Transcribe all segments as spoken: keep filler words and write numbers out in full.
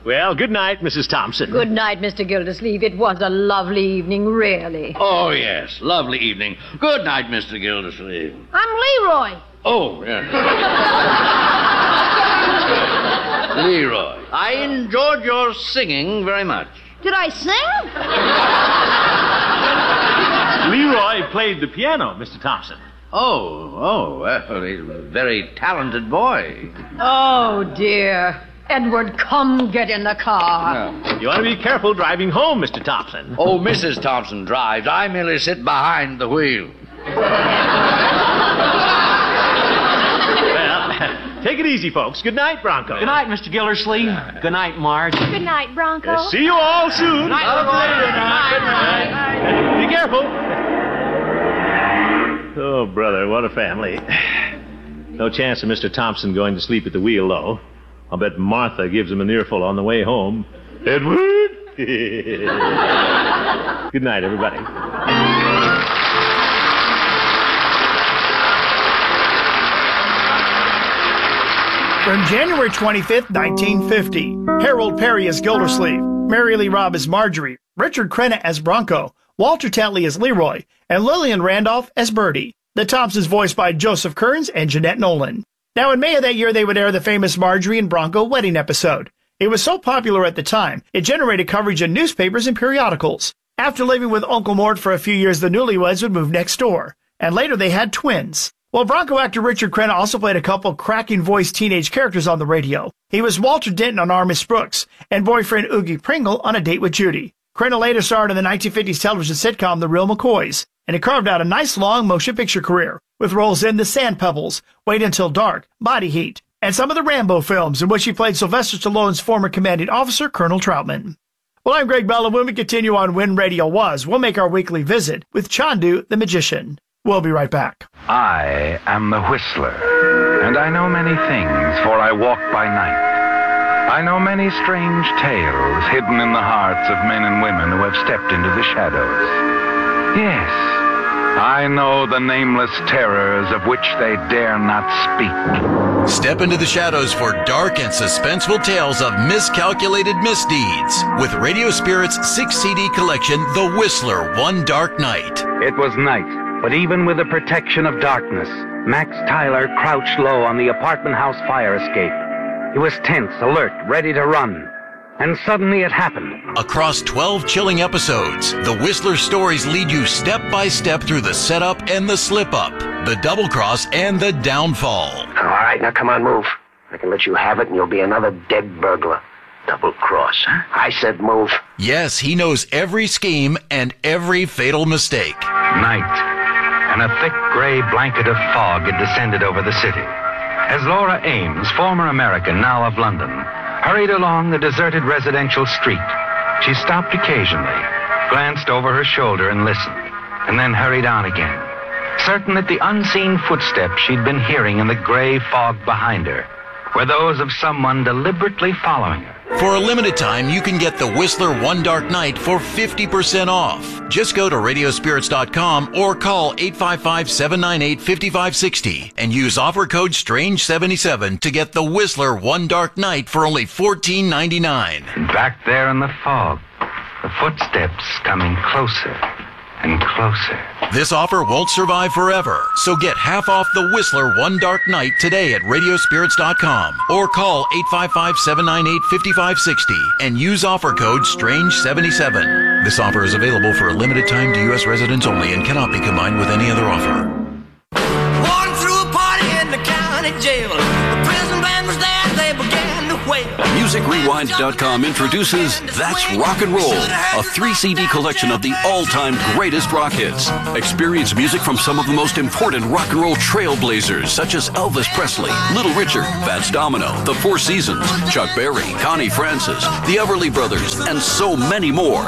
Well, good night, Missus Thompson. Good night, Mister Gildersleeve. It was a lovely evening, really. Oh, yes, lovely evening. Good night, Mister Gildersleeve. I'm Leroy. Oh, yeah. Leroy, I enjoyed your singing very much. Did I sing? Leroy played the piano, Mister Thompson. Oh, oh, well, he's a very talented boy. Oh, dear. Edward, come get in the car. No. You ought to be careful driving home, Mister Thompson. Oh, Missus Thompson drives. I merely sit behind the wheel. Well, take it easy, folks. Good night, Bronco. Good night, Mister Gildersleeve. Good night, Marge. Good night, Bronco. Uh, see you all soon. Good night, Good night. Be careful. Oh, brother, what a family. No chance of Mister Thompson going to sleep at the wheel, though. I'll bet Martha gives him an earful on the way home. Edward? Good night, everybody. From January twenty-fifth, nineteen fifty, Harold Perry as Gildersleeve, Mary Lee Robb as Marjorie, Richard Crenna as Bronco, Walter Tetley as Leroy, and Lillian Randolph as Birdie. The Thompsons voiced by Joseph Kearns and Jeanette Nolan. Now, in May of that year, they would air the famous Marjorie and Bronco wedding episode. It was so popular at the time, it generated coverage in newspapers and periodicals. After living with Uncle Mort for a few years, the newlyweds would move next door, and later they had twins. Well, Bronco actor Richard Crenna also played a couple cracking voice teenage characters on the radio. He was Walter Denton on Our Miss Brooks, and boyfriend Oogie Pringle on A Date with Judy. Crenna later starred in the nineteen fifties television sitcom The Real McCoys, and he carved out a nice long motion picture career, with roles in The Sand Pebbles, Wait Until Dark, Body Heat, and some of the Rambo films in which he played Sylvester Stallone's former commanding officer, Colonel Troutman. Well, I'm Greg Bell, and when we continue on When Radio Was, we'll make our weekly visit with Chandu the Magician. We'll be right back. I am the Whistler, and I know many things, for I walk by night. I know many strange tales hidden in the hearts of men and women who have stepped into the shadows. Yes, I know the nameless terrors of which they dare not speak. Step into the shadows for dark and suspenseful tales of miscalculated misdeeds with Radio Spirit's six C D collection, The Whistler, One Dark Night. It was night, but even with the protection of darkness, Max Tyler crouched low on the apartment house fire escape. He was tense, alert, ready to run. And suddenly it happened. Across twelve chilling episodes, the Whistler stories lead you step by step through the setup and the slip-up, the double-cross and the downfall. All right, now come on, move. I can let you have it and you'll be another dead burglar. Double-cross, huh? I said move. Yes, he knows every scheme and every fatal mistake. Night, and a thick gray blanket of fog had descended over the city. As Laura Ames, former American, now of London, hurried along the deserted residential street, she stopped occasionally, glanced over her shoulder and listened, and then hurried on again, certain that the unseen footsteps she'd been hearing in the gray fog behind her were those of someone deliberately following her. For a limited time, you can get the Whistler One Dark Night for fifty percent off. Just go to radio spirits dot com or call eight five five, seven nine eight, five five six zero and use offer code strange seventy-seven to get the Whistler One Dark Night for only fourteen ninety-nine. Back there in the fog, the footsteps coming closer and closer. This offer won't survive forever, so get half off the Whistler One Dark Night today at radio spirits dot com or call eight five five, seven nine eight, five five six zero and use offer code strange seventy-seven. This offer is available for a limited time to U S residents only and cannot be combined with any other offer. Walking through a party in the county jail. The prison band was there, they began to wail. music rewind dot com introduces That's Rock and Roll, a three C D collection of the all-time greatest rock hits. Experience music from some of the most important rock and roll trailblazers, such as Elvis Presley, Little Richard, Fats Domino, The Four Seasons, Chuck Berry, Connie Francis, the Everly Brothers, and so many more.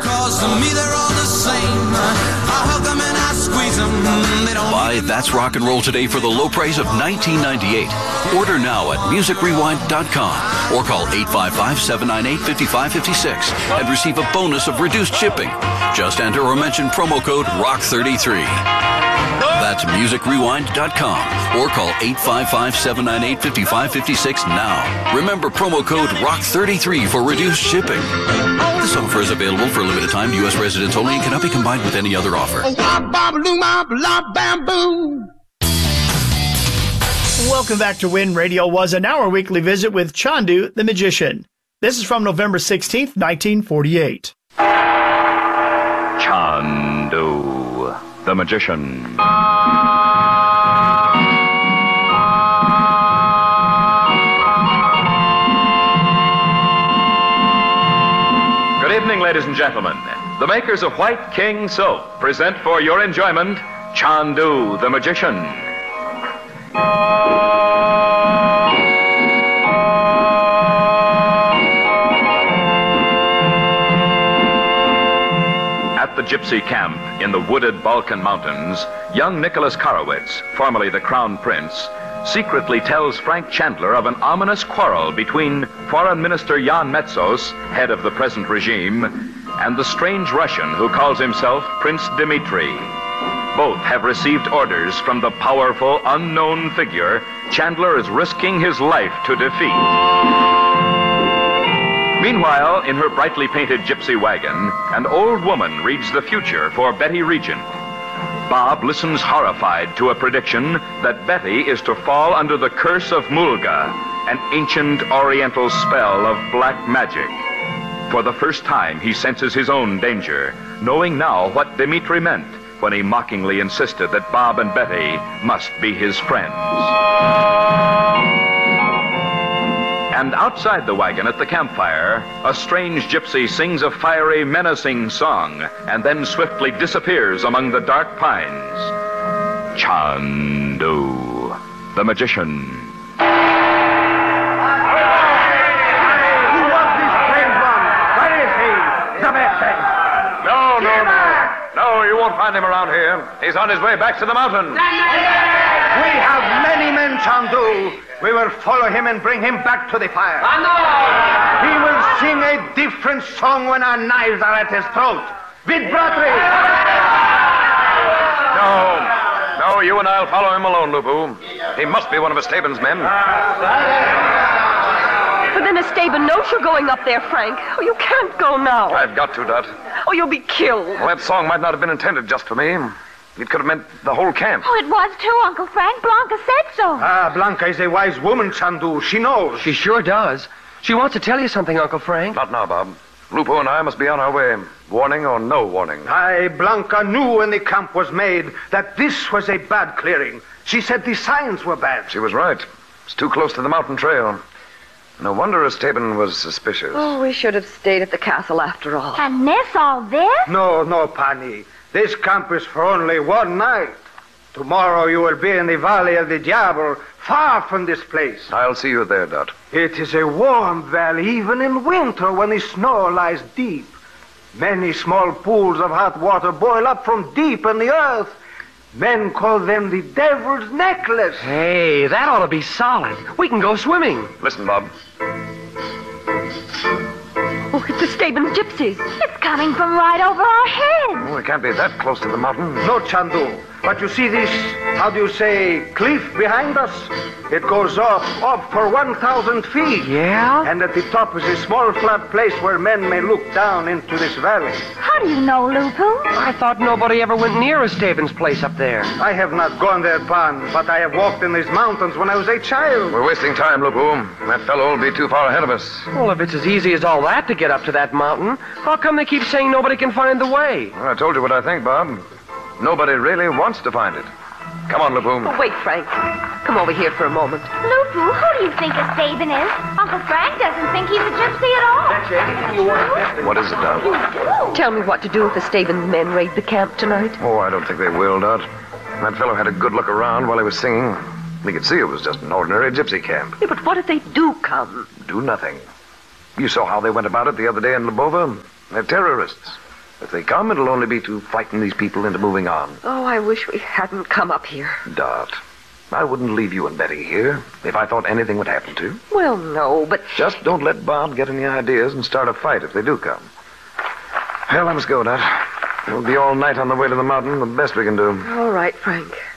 Buy That's Rock and Roll today for the low price of nineteen ninety-eight. Order now at music rewind dot com or call eight five five, seven nine eight, five five five six and receive a bonus of reduced shipping. Just enter or mention promo code rock thirty-three. That's music rewind dot com or call eight five five, seven nine eight, five five five six now. Remember promo code rock thirty-three for reduced shipping. This offer is available for a limited time to U S residents only and cannot be combined with any other offer. Welcome back to When Radio Was, and now our weekly visit with Chandu the Magician. This is from November sixteenth, nineteen forty-eight. Chandu the Magician. Good evening, ladies and gentlemen. The makers of White King Soap present for your enjoyment Chandu the Magician. At the gypsy camp in the wooded Balkan Mountains, young Nicholas Karowitz, formerly the Crown Prince, secretly tells Frank Chandler of an ominous quarrel between Foreign Minister Jan Metzos, head of the present regime, and the strange Russian who calls himself Prince Dmitri. Both have received orders from the powerful, unknown figure Chandler is risking his life to defeat. Meanwhile, in her brightly painted gypsy wagon, an old woman reads the future for Betty Regent. Bob listens horrified to a prediction that Betty is to fall under the curse of Mulga, an ancient oriental spell of black magic. For the first time, he senses his own danger, knowing now what Dmitri meant when he mockingly insisted that Bob and Betty must be his friends. And outside the wagon at the campfire, a strange gypsy sings a fiery, menacing song and then swiftly disappears among the dark pines. Chandu the Magician. No, no, no. No, you won't find him around here. He's on his way back to the mountain. We have many men, Chandu. We will follow him and bring him back to the fire. He will sing a different song when our knives are at his throat. Vidbratri! No, no, you and I'll follow him alone, Lupu. He must be one of Esteban's men. But then Esteban knows you're going up there, Frank. Oh, you can't go now. I've got to, Dot. Oh, you'll be killed. Well, that song might not have been intended just for me. It could have meant the whole camp. Oh, it was too, Uncle Frank. Blanca said so. Ah, Blanca is a wise woman, Chandu. She knows. She sure does. She wants to tell you something, Uncle Frank. Not now, Bob. Lupo and I must be on our way. Warning or no warning. Aye, Blanca knew when the camp was made that this was a bad clearing. She said the signs were bad. She was right. It's too close to the mountain trail. No wonder Esteban was suspicious. Oh, we should have stayed at the castle after all. And this all this? No, no, Pani. This camp is for only one night. Tomorrow you will be in the Valley of the Diablo, far from this place. I'll see you there, Dot. It is a warm valley, even in winter when the snow lies deep. Many small pools of hot water boil up from deep in the earth. Men call them the Devil's Necklace. Hey, that ought to be solid. We can go swimming. Listen, Bob. Oh, it's Esteban's gypsies. It's coming from right over our heads. Oh, we can't be that close to the mountain. No, Chandu. But you see this, how do you say, cliff behind us? It goes up, up for one thousand feet. Yeah? And at the top is a small flat place where men may look down into this valley. How do you know, Lupu? I thought nobody ever went near Esteban's place up there. I have not gone there, Pan, but I have walked in these mountains when I was a child. We're wasting time, Lupu. That fellow will be too far ahead of us. Well, if it's as easy as all that to get up to that mountain, how come they keep saying nobody can find the way? Well, I told you what I think, Bob. Nobody really wants to find it. Come on, Lupu. Oh, wait, Frank. Come over here for a moment. Lupu, who do you think Esteban is? Uncle Frank doesn't think he's a gypsy at all. That's anything you want. What is it, Dot? Tell me what to do if Esteban's men raid the camp tonight. Oh, I don't think they will, Dot. That fellow had a good look around while he was singing. We could see it was just an ordinary gypsy camp. Yeah, but what if they do come? Do nothing. You saw how they went about it the other day in Lubova. They're terrorists. If they come, it'll only be to frighten these people into moving on. Oh, I wish we hadn't come up here. Dot, I wouldn't leave you and Betty here if I thought anything would happen to you. Well, no, but... Just don't let Bob get any ideas and start a fight if they do come. Well, I must go, Dot. We'll be all night on the way to the mountain, the best we can do. All right, Frank.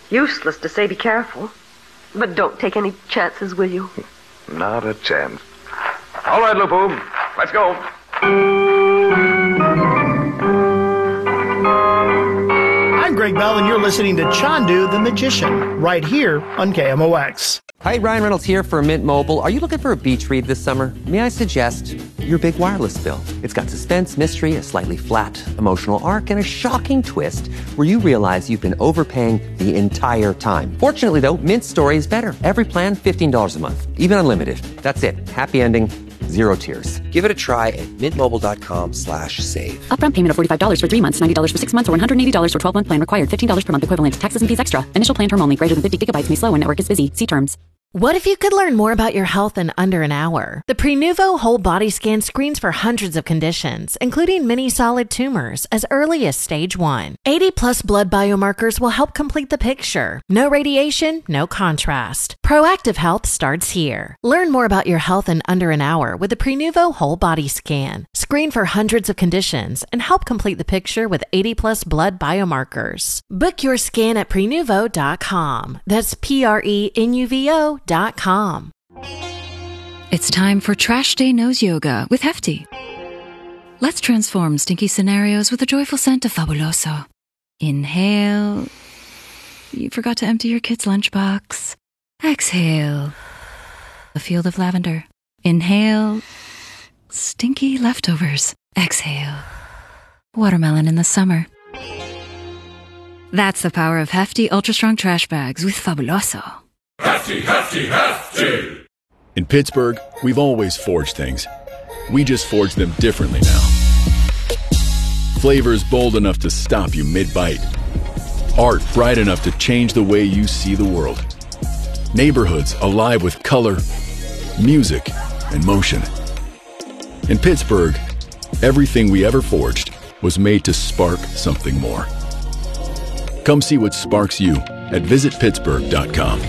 Useless to say be careful. But don't take any chances, will you? Not a chance. All right, Lupu, let's go. I'm Greg Bell, and you're listening to Chandu the Magician, right here on K M O X. Hi, Ryan Reynolds here for Mint Mobile. Are you looking for a beach read this summer? May I suggest your big wireless bill? It's got suspense, mystery, a slightly flat emotional arc, and a shocking twist where you realize you've been overpaying the entire time. Fortunately, though, Mint's story is better. Every plan, fifteen dollars a month, even unlimited. That's it. Happy ending, zero tears. Give it a try at mintmobile.com slash save. Upfront payment of forty-five dollars for three months, ninety dollars for six months, or one hundred eighty dollars for twelve-month plan required. fifteen dollars per month equivalent. Taxes and fees extra. Initial plan term only. Greater than fifty gigabytes may slow when network is busy. See terms. What if you could learn more about your health in under an hour? The Prenuvo Whole Body Scan screens for hundreds of conditions, including many solid tumors, as early as stage one. eighty plus blood biomarkers will help complete the picture. No radiation, no contrast. Proactive health starts here. Learn more about your health in under an hour with the Prenuvo Whole Body Scan. Screen for hundreds of conditions and help complete the picture with eighty plus blood biomarkers. Book your scan at prenuvo dot com. That's P R E N U V O dot com. It's time for Trash Day Nose Yoga with Hefty. Let's transform stinky scenarios with a joyful scent of Fabuloso. Inhale. You forgot to empty your kid's lunchbox. Exhale. A field of lavender. Inhale. Stinky leftovers. Exhale. Watermelon in the summer. That's the power of Hefty Ultra Strong Trash Bags with Fabuloso. Hefty, hefty, hefty! In Pittsburgh, we've always forged things. We just forge them differently now. Flavors bold enough to stop you mid-bite. Art bright enough to change the way you see the world. Neighborhoods alive with color, music, and motion. In Pittsburgh, everything we ever forged was made to spark something more. Come see what sparks you at visit pittsburgh dot com.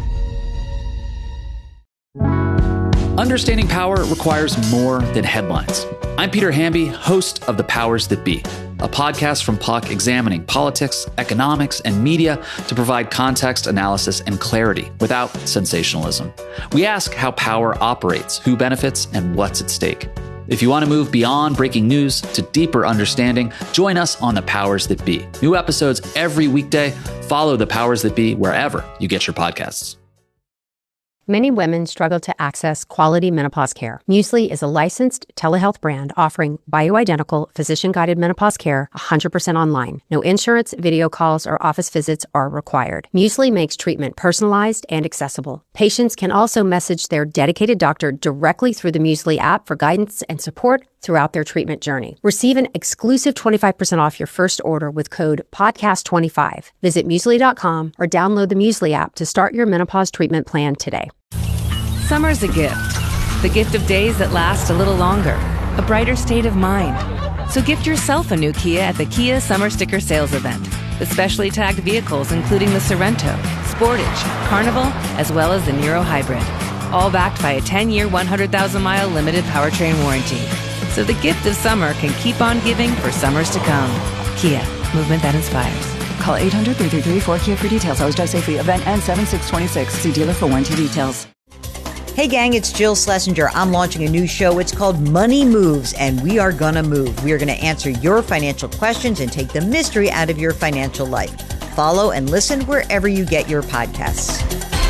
Understanding power requires more than headlines. I'm Peter Hamby, host of The Powers That Be, a podcast from Puck examining politics, economics, and media to provide context, analysis, and clarity without sensationalism. We ask how power operates, who benefits, and what's at stake. If you want to move beyond breaking news to deeper understanding, join us on The Powers That Be. New episodes every weekday. Follow The Powers That Be wherever you get your podcasts. Many women struggle to access quality menopause care. Muesli is a licensed telehealth brand offering bioidentical, physician-guided menopause care one hundred percent online. No insurance, video calls, or office visits are required. Muesli makes treatment personalized and accessible. Patients can also message their dedicated doctor directly through the Muesli app for guidance and support throughout their treatment journey. Receive an exclusive twenty-five percent off your first order with code podcast twenty-five. Visit muesli dot com or download the Muesli app to start your menopause treatment plan today. Summer's a gift. The gift of days that last a little longer. A brighter state of mind. So gift yourself a new Kia at the Kia Summer Sticker Sales Event. With specially tagged vehicles including the Sorrento, Sportage, Carnival, as well as the Niro Hybrid. All backed by a ten-year, one hundred thousand mile limited powertrain warranty. So the gift of summer can keep on giving for summers to come. Kia, movement that inspires. Call eight hundred, three three three, four Kia for details. Always drive safely. Event ends seven six twenty-six. See dealer for warranty details. Hey gang, it's Jill Schlesinger. I'm launching a new show. It's called Money Moves, and we are gonna move. We are gonna answer your financial questions and take the mystery out of your financial life. Follow and listen wherever you get your podcasts.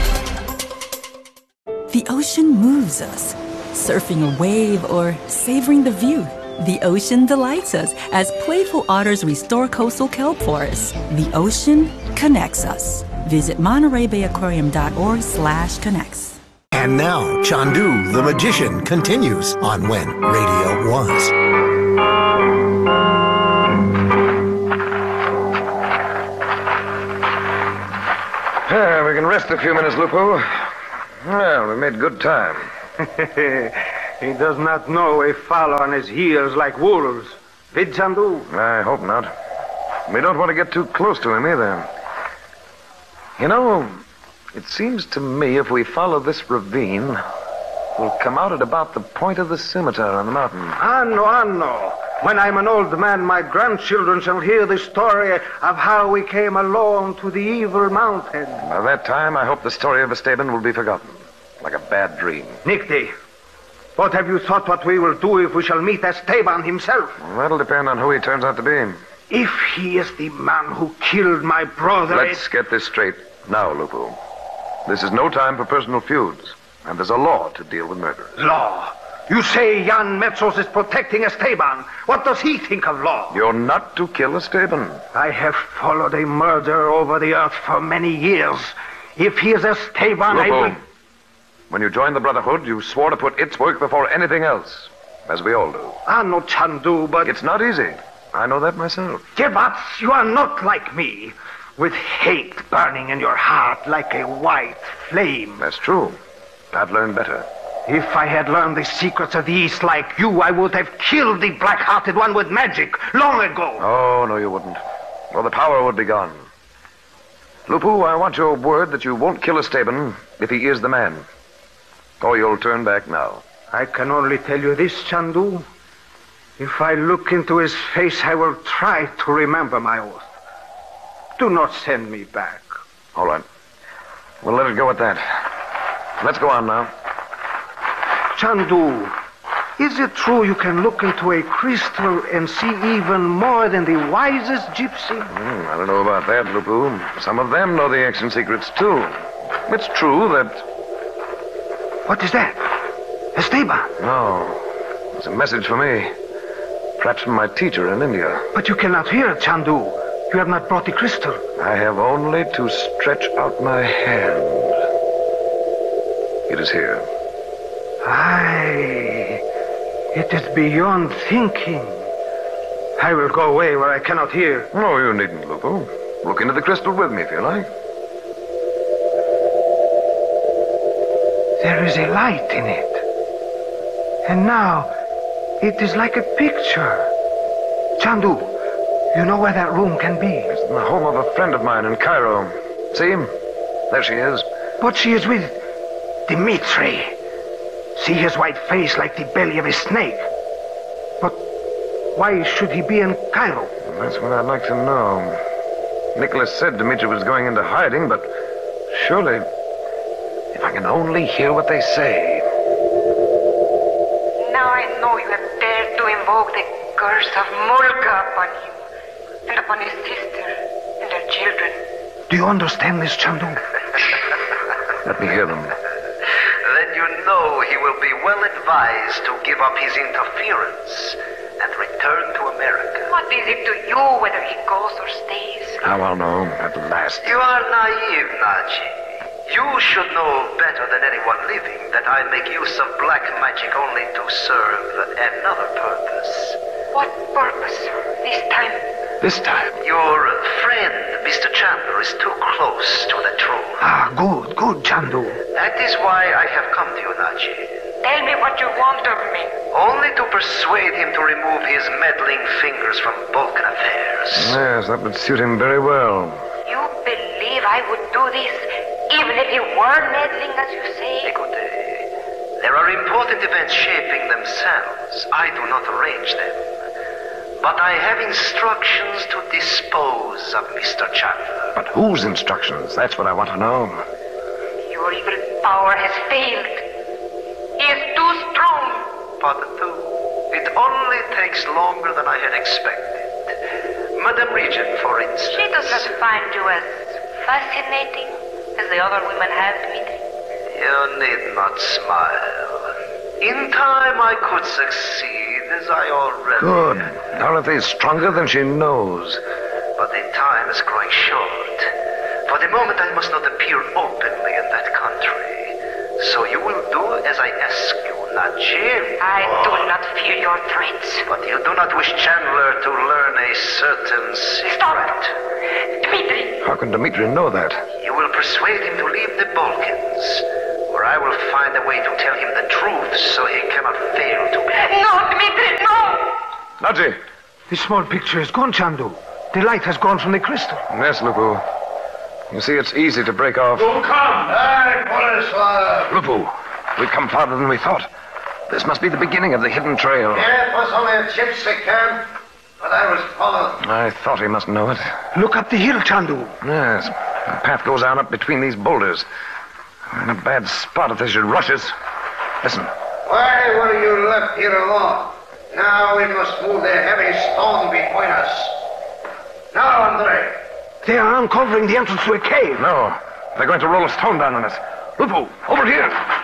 The ocean moves us. Surfing a wave or savoring the view. The ocean delights us as playful otters restore coastal kelp forests. The ocean connects us. Visit Monterey Bay Aquarium dot org slash connects. And now, Chandu the Magician continues on When Radio Was. Yeah, we can rest a few minutes, Lupo. Well, we made good time. He does not know a follow on his heels like wolves. Vid Chandu? I hope not. We don't want to get too close to him either. You know, it seems to me if we follow this ravine, we'll come out at about the point of the scimitar on the mountain. Anno, anno. When I'm an old man, my grandchildren shall hear the story of how we came alone to the evil mountain. By that time, I hope the story of Esteban will be forgotten, like a bad dream. Nicte, what have you thought what we will do if we shall meet Esteban himself? Well, that'll depend on who he turns out to be. If he is the man who killed my brother... Let's it... get this straight now, Lupu. This is no time for personal feuds, and there's a law to deal with murderers. Law? You say Jan Metzos is protecting Esteban. What does he think of law? You're not to kill Esteban. I have followed a murderer over the earth for many years. If he is Esteban, Lupu, I will... when you joined the Brotherhood, you swore to put its work before anything else, as we all do. I know Chandu, but... It's not easy. I know that myself. Jebats, you are not like me, with hate burning in your heart like a white flame. That's true. I've learned better. If I had learned the secrets of the East like you, I would have killed the black-hearted one with magic long ago. Oh, no, you wouldn't. Well, the power would be gone. Lupu, I want your word that you won't kill Esteban if he is the man. Or you'll turn back now. I can only tell you this, Chandu. If I look into his face, I will try to remember my oath. Do not send me back. All right. We'll let it go at that. Let's go on now. Chandu, is it true you can look into a crystal and see even more than the wisest gypsy? Mm, I don't know about that, Lupu. Some of them know the ancient secrets, too. It's true that... What is that? Esteban? No. It's a message for me. Perhaps from my teacher in India. But you cannot hear it, Chandu. You have not brought the crystal. I have only to stretch out my hand. It is here. Aye, it is beyond thinking. I will go away where I cannot hear. No, you needn't, Lupu. Look into the crystal with me if you like. There is a light in it. And now, it is like a picture. Chandu, you know where that room can be? It's in the home of a friend of mine in Cairo. See? There she is. But she is with Dimitri. See his white face like the belly of a snake. But why should he be in Cairo? Well, that's what I'd like to know. Nicholas said Dimitri was going into hiding, but surely, if I can only hear what they say. Now I know you have dared to invoke the curse of Mulga upon him, and upon his sister, and her children. Do you understand this, Chandu? Let me hear them. Then you know he will be well advised to give up his interference and return to America. What is it to you whether he goes or stays? Now I'll know at last. You are naive, Naji. You should know better than anyone living that I make use of black magic only to serve another purpose. What purpose this time? This time? Your friend, Mister Chandler, is too close to the truth. Ah, good, good, Chandu. That is why I have come to you, Naji. Tell me what you want of me. Only to persuade him to remove his meddling fingers from Balkan affairs. Yes, that would suit him very well. You believe I would do this, even if he were meddling, as you say? Écoutez, there are important events shaping themselves. I do not arrange them. But I have instructions to dispose of Mister Chandler. But whose instructions? That's what I want to know. Your evil power has failed. He is too strong. But too, it only takes longer than I had expected. Madame Regent, for instance. She does not find you as fascinating as the other women have, Dmitri. You need not smile. In time I could succeed, as I already Good. have. Dorothy's stronger than she knows. But the time is growing short. For the moment, I must not appear openly in that country. So you will do as I ask you, not Jim. I do not fear your threats. But you do not wish Chandler to learn a certain secret. Stop! Dmitri! How can Dmitri know that? You will persuade him to leave the Balkans, or I will find a way to tell him the truth so he cannot fail to be. No, Dmitri, no! Naji! The small picture is gone, Chandu. The light has gone from the crystal. Yes, Lupu. You see, it's easy to break off. You come! Hey, police! Lupu, we've come farther than we thought. This must be the beginning of the hidden trail. Yeah, it was only a gypsy camp, but I was followed. I thought he must know it. Look up the hill, Chandu. Yes. The path goes on up between these boulders. We're in a bad spot if they should rush us. Listen. Why were you left here alone? Now we must move the heavy stone between us. Now, Andre. They are uncovering the entrance to a cave. No. They're going to roll a stone down on us. Lupu, over here.